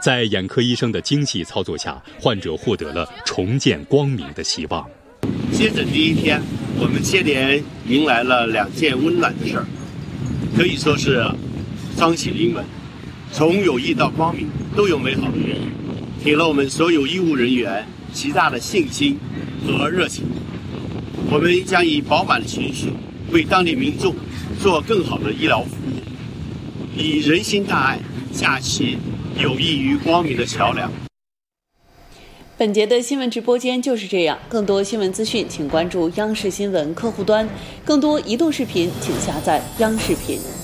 在眼科医生的精细操作下，患者获得了重见光明的希望。 接诊第一天，我们接连迎来了2件温暖的事儿，可以说是双喜临门。从有意到光明，都有美好的愿意，给了我们所有医务人员极大的信心和热情。我们将以饱满的情绪，为当地民众做更好的医疗服务，以人心大爱架起有益于光明的桥梁。 本节的新闻直播间就是这样，更多新闻资讯请关注央视新闻客户端，更多移动视频请下载央视频。